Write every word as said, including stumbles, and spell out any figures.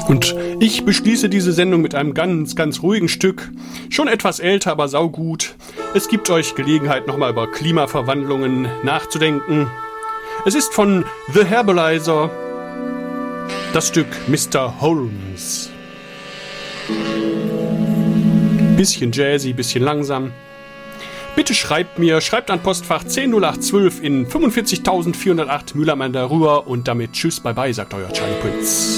Und ich beschließe diese Sendung mit einem ganz, ganz ruhigen Stück. Schon etwas älter, aber saugut. Es gibt euch Gelegenheit, nochmal über Klimaverwandlungen nachzudenken. Es ist von The Herbalizer, das Stück Mister Holmes. Bisschen jazzy, bisschen langsam. Bitte schreibt mir, schreibt an Postfach zehn null acht zwölf in fünfundvierzigtausendvierhundertacht Müllermann darüber und damit tschüss, bye bye, sagt euer Charlie Prinz.